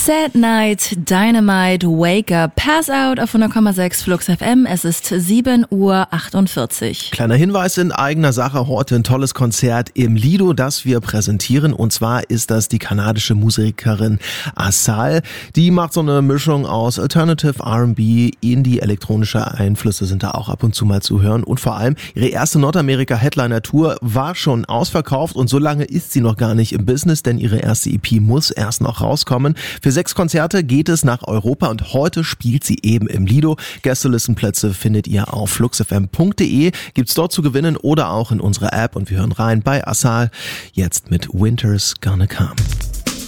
Sad Night, Dynamite, Wake Up, Pass Out auf 100,6 Flux FM. Es ist 7:48 Uhr. Kleiner Hinweis in eigener Sache, heute ein tolles Konzert im Lido, das wir präsentieren. Und zwar ist das die kanadische Musikerin Assal. Die macht so eine Mischung aus Alternative, R&B, Indie, elektronische Einflüsse sind da auch ab und zu mal zu hören. Und vor allem ihre erste Nordamerika-Headliner-Tour war schon ausverkauft und so lange ist sie noch gar nicht im Business, denn ihre erste EP muss erst noch rauskommen. Für 6 Konzerte geht es nach Europa und heute spielt sie eben im Lido. Gästelistenplätze findet ihr auf fluxfm.de, gibt's dort zu gewinnen oder auch in unserer App und wir hören rein bei Assal, jetzt mit Winter's Gonna Come.